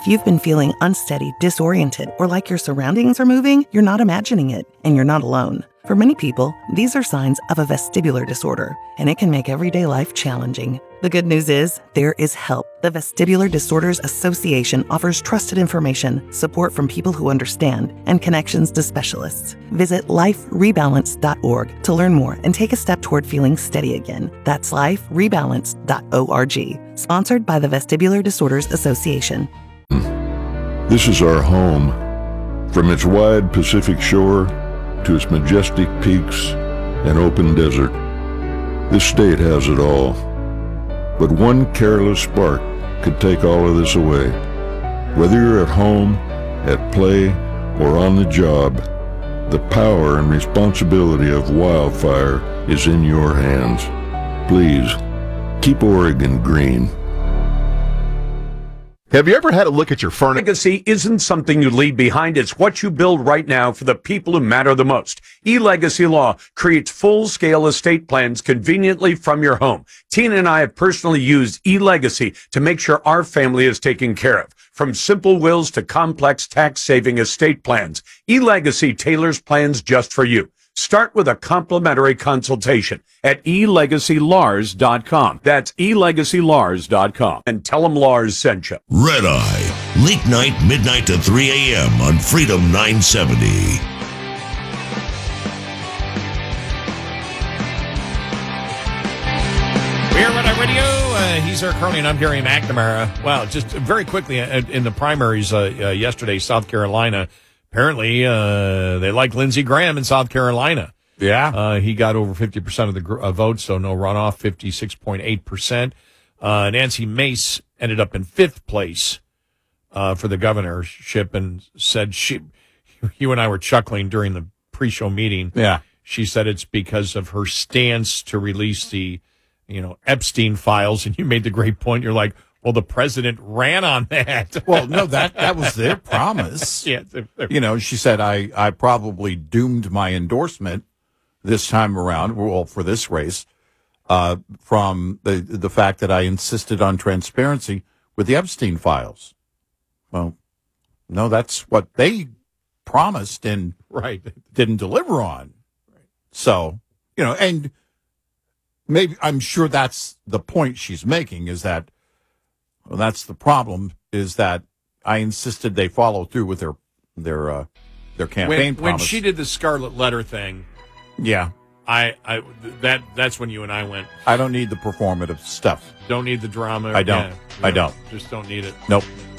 If you've been feeling unsteady, disoriented, or like your surroundings are moving, you're not imagining it, and you're not alone. For many people, these are signs of a vestibular disorder, and it can make everyday life challenging. The good news is, there is help. The Vestibular Disorders Association offers trusted information, support from people who understand, and connections to specialists. Visit liferebalance.org to learn more and take a step toward feeling steady again. That's liferebalance.org. Sponsored by the Vestibular Disorders Association. This is our home. From its wide Pacific shore to its majestic peaks and open desert, this state has it all. But one careless spark could take all of this away. Whether you're at home, at play, or on the job, the power and responsibility of wildfire is in your hands. Please, keep Oregon green. Have you ever had a look at your furnace? Legacy isn't something you leave behind. It's what you build right now for the people who matter the most. eLegacy Law creates full-scale estate plans conveniently from your home. Tina and I have personally used eLegacy to make sure our family is taken care of. From simple wills to complex tax-saving estate plans, eLegacy tailors plans just for you. Start with a complimentary consultation at elegacylars.com. That's elegacylars.com. And tell them Lars sent you. Red Eye, late night, midnight to 3 a.m. on Freedom 970. We're Red Eye Radio. He's Eric Carney and I'm Gary McNamara. Well, just very quickly, in the primaries yesterday, South Carolina, apparently, they like Lindsey Graham in South Carolina. Yeah. He got over 50% of the votes, so no runoff, 56.8%. Nancy Mace ended up in 5th place for the governorship and said you and I were chuckling during the pre-show meeting. Yeah. She said it's because of her stance to release the, Epstein files, and you made the great point. You're like, well, the president ran on that. Well, no, that was their promise. Yeah, she said, I probably doomed my endorsement this time around, well, for this race, from the fact that I insisted on transparency with the Epstein files. Well, no, that's what they promised and didn't deliver on. So, and maybe I'm sure that's the point she's making is that, well, that's the problem, is that I insisted they follow through with their campaign promise. When she did the Scarlet Letter thing, yeah, that's when you and I went, I don't need the performative stuff. Don't need the drama. I don't. Yeah, I don't. Just don't need it. Nope.